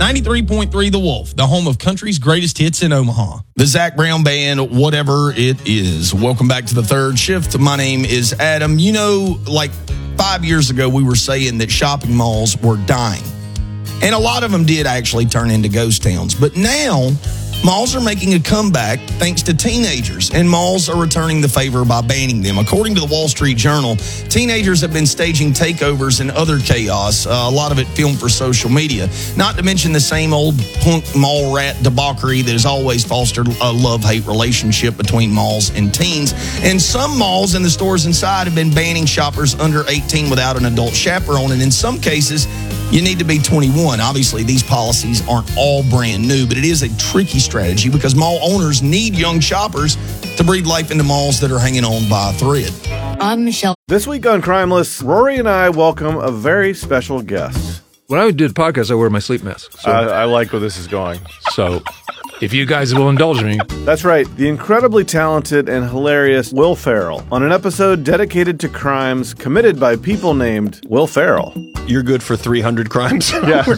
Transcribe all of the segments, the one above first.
93.3 The Wolf, the home of country's greatest hits in Omaha. The Zach Brown Band, whatever it is. Welcome back to the third shift. My name is Adam. You know, like 5 years ago, we were saying that shopping malls were dying. And a lot of them did actually turn into ghost towns. But now, malls are making a comeback thanks to teenagers, and malls are returning the favor by banning them. According to the Wall Street Journal, teenagers have been staging takeovers and other chaos, a lot of it filmed for social media, not to mention the same old punk mall rat debauchery that has always fostered a love-hate relationship between malls and teens. And some malls and the stores inside have been banning shoppers under 18 without an adult chaperone, and in some cases, you need to be 21. Obviously, these policies aren't all brand new, but it is a tricky strategy because mall owners need young shoppers to breathe life into malls that are hanging on by a thread. I'm Michelle. This week on Crimeless, Rory and I welcome a very special guest. When I do the podcast, I wear my sleep mask. So, I like where this is going. So, if you guys will indulge me. That's right, the incredibly talented and hilarious Will Ferrell on an episode dedicated to crimes committed by people named Will Ferrell. You're good for 300 crimes? Yeah, we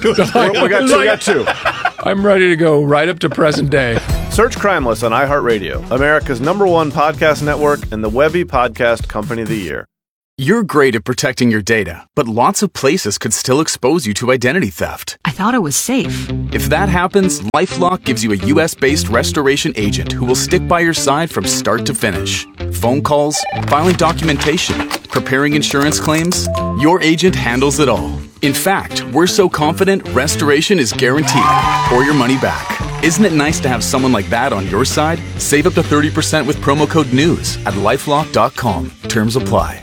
got two. I'm ready to go right up to present day. Search Crimeless on iHeartRadio, America's #1 podcast network and the Webby Podcast Company of the Year. You're great at protecting your data, but lots of places could still expose you to identity theft. I thought it was safe. If that happens, LifeLock gives you a U.S.-based restoration agent who will stick by your side from start to finish. Phone calls, filing documentation, preparing insurance claims, your agent handles it all. In fact, we're so confident restoration is guaranteed or your money back. Isn't it nice to have someone like that on your side? Save up to 30% with promo code NEWS at LifeLock.com. Terms apply.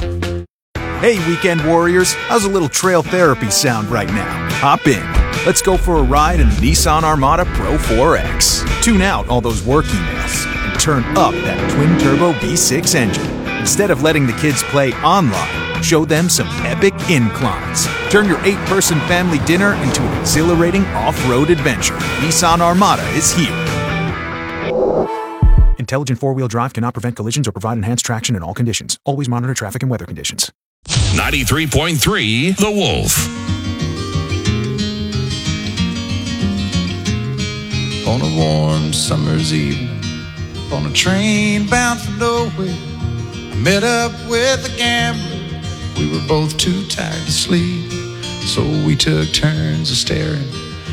Hey, weekend warriors, how's a little trail therapy sound right now? Hop in. Let's go for a ride in the Nissan Armada Pro 4X. Tune out all those work emails and turn up that twin-turbo V6 engine. Instead of letting the kids play online, show them some epic inclines. Turn your 8-person family dinner into an exhilarating off-road adventure. Nissan Armada is here. Intelligent four-wheel drive cannot prevent collisions or provide enhanced traction in all conditions. Always monitor traffic and weather conditions. 93.3 The Wolf. On a warm summer's evening, on a train bound for nowhere, I met up with a gambler. We were both too tired to sleep, so we took turns of staring